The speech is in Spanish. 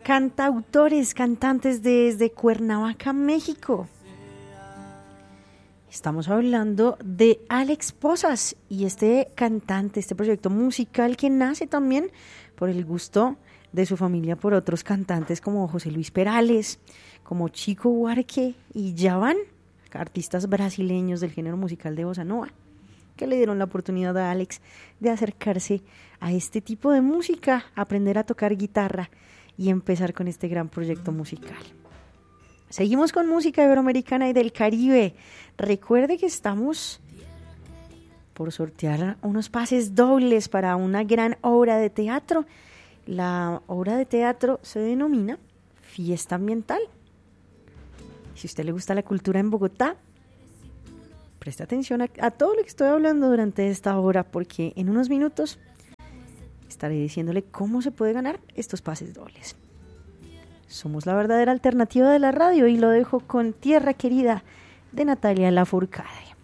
cantautores, cantantes desde Cuernavaca, México. Estamos hablando de Alex Pozas y este cantante, este proyecto musical que nace también por el gusto de su familia por otros cantantes como José Luis Perales, como Chico Buarque y Djavan, artistas brasileños del género musical de bossa nova, que le dieron la oportunidad a Alex de acercarse a este tipo de música, aprender a tocar guitarra y empezar con este gran proyecto musical. Seguimos con música iberoamericana y del Caribe. Recuerde que estamos por sortear unos pases dobles para una gran obra de teatro. La obra de teatro se denomina Fiesta Ambiental. Si a usted le gusta la cultura en Bogotá, preste atención a todo lo que estoy hablando durante esta hora, porque en unos minutos estaré diciéndole cómo se puede ganar estos pases dobles. Somos la verdadera alternativa de la radio y lo dejo con Tierra Querida de Natalia Lafourcade.